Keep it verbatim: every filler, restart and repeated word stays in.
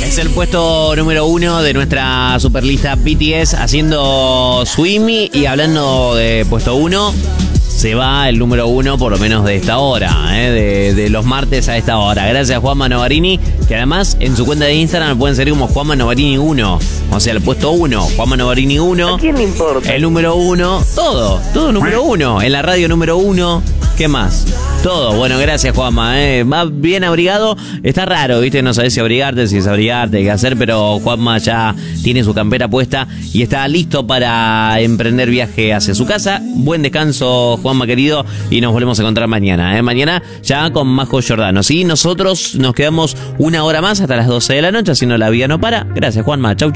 Es el puesto número uno de nuestra superlista B T S haciendo Swimmy. Y hablando de puesto uno, se va el número uno por lo menos de esta hora, ¿eh? de, de los martes a esta hora. Gracias a Juanma Novarini, que además en su cuenta de Instagram pueden seguir como Juanma Novarini uno. O sea, el puesto uno, Juanma Novarini uno. ¿A quién le importa? El número uno, todo, todo número uno. En la radio número uno, ¿qué más? Todo. Bueno, gracias, Juanma. ¿eh? Va bien abrigado. Está raro, ¿viste? No sabés si abrigarte, si desabrigarte, qué hacer, pero Juanma ya tiene su campera puesta y está listo para emprender viaje hacia su casa. Buen descanso, Juanma querido, y nos volvemos a encontrar mañana. ¿eh? Mañana ya con Majo Giordano. Sí, nosotros nos quedamos una hora más hasta las doce de la noche, si no la vida no para. Gracias, Juanma. Chau, chau.